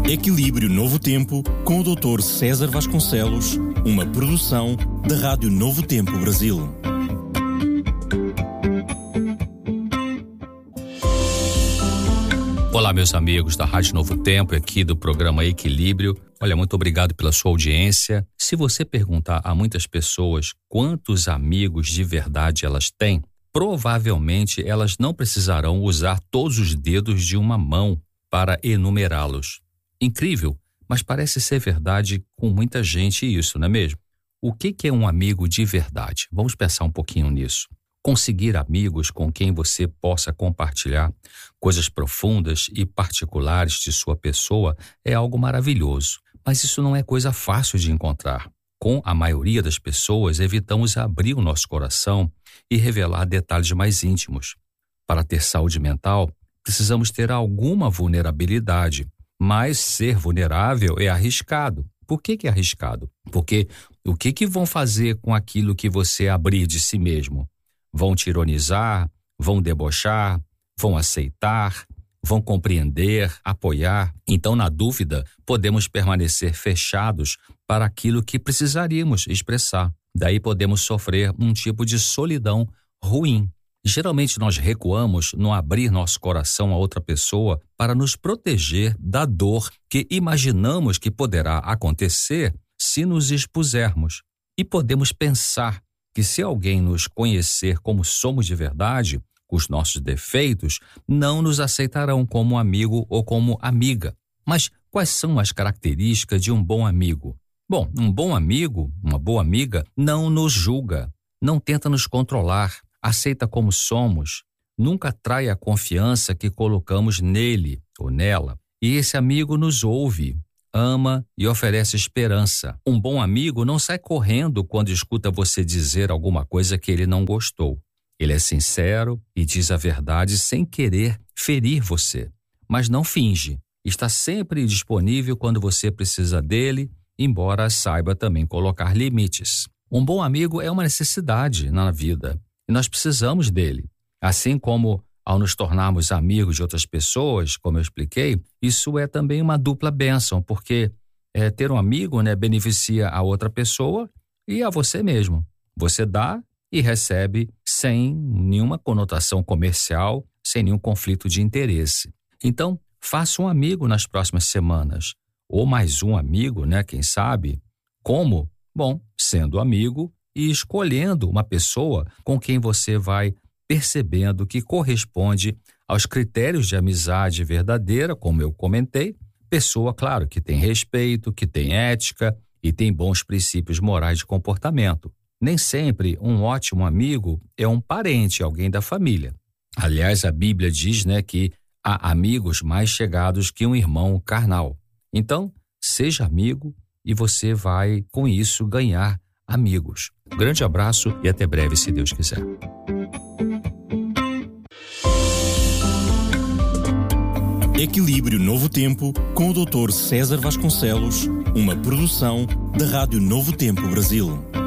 Equilíbrio Novo Tempo, com o Dr. César Vasconcelos, uma produção da Rádio Novo Tempo Brasil. Olá, meus amigos da Rádio Novo Tempo, aqui do programa Equilíbrio. Olha, muito obrigado pela sua audiência. Se você perguntar a muitas pessoas quantos amigos de verdade elas têm, provavelmente elas não precisarão usar todos os dedos de uma mão para enumerá-los. Incrível, mas parece ser verdade com muita gente isso, não é mesmo? O que é um amigo de verdade? Vamos pensar um pouquinho nisso. Conseguir amigos com quem você possa compartilhar coisas profundas e particulares de sua pessoa é algo maravilhoso, mas isso não é coisa fácil de encontrar. Com a maioria das pessoas, evitamos abrir o nosso coração e revelar detalhes mais íntimos. Para ter saúde mental, precisamos ter alguma vulnerabilidade, mas ser vulnerável é arriscado. Por que é arriscado? Porque o que vão fazer com aquilo que você abrir de si mesmo? Vão te ironizar, vão debochar, vão aceitar, vão compreender, apoiar. Então, na dúvida, podemos permanecer fechados para aquilo que precisaríamos expressar. Daí podemos sofrer um tipo de solidão ruim. Geralmente nós recuamos no abrir nosso coração a outra pessoa para nos proteger da dor que imaginamos que poderá acontecer se nos expusermos. E podemos pensar que se alguém nos conhecer como somos de verdade, com os nossos defeitos, não nos aceitarão como amigo ou como amiga. Mas quais são as características de um bom amigo? Bom, um bom amigo, uma boa amiga, não nos julga, não tenta nos controlar, aceita como somos, nunca trai a confiança que colocamos nele ou nela. E esse amigo nos ouve, ama e oferece esperança. Um bom amigo não sai correndo quando escuta você dizer alguma coisa que ele não gostou. Ele é sincero e diz a verdade sem querer ferir você, mas não finge. Está sempre disponível quando você precisa dele, embora saiba também colocar limites. Um bom amigo é uma necessidade na vida. E nós precisamos dele. Assim como ao nos tornarmos amigos de outras pessoas, como eu expliquei, isso é também uma dupla bênção, porque ter um amigo, beneficia a outra pessoa e a você mesmo. Você dá e recebe sem nenhuma conotação comercial, sem nenhum conflito de interesse. Então, faça um amigo nas próximas semanas, ou mais um amigo, quem sabe? Como? Bom, sendo amigo e escolhendo uma pessoa com quem você vai percebendo que corresponde aos critérios de amizade verdadeira, como eu comentei. Pessoa, claro, que tem respeito, que tem ética e tem bons princípios morais de comportamento. Nem sempre um ótimo amigo é um parente, alguém da família. Aliás, a Bíblia diz, que há amigos mais chegados que um irmão carnal. Então, seja amigo e você vai, com isso, ganhar amigos. Grande abraço e até breve, se Deus quiser. Equilíbrio Novo Tempo, com o Dr. César Vasconcelos, uma produção da Rádio Novo Tempo Brasil.